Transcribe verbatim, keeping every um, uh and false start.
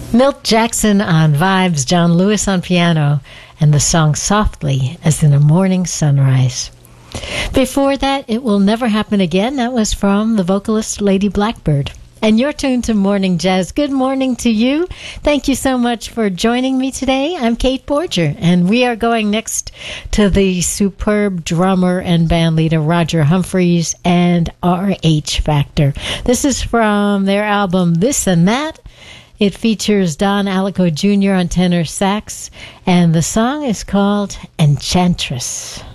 Milt Jackson on vibes, John Lewis on piano, and the song Softly as in a Morning Sunrise. Before that, It Will Never Happen Again. That was from the vocalist Lady Blackbird. And you're tuned to Morning Jazz. Good morning to you. Thank you so much for joining me today. I'm Kate Borger, and we are going next to the superb drummer and band leader Roger Humphreys and R H Factor. This is from their album This and That. It features Don Alico Junior on tenor sax, and the song is called Enchantress.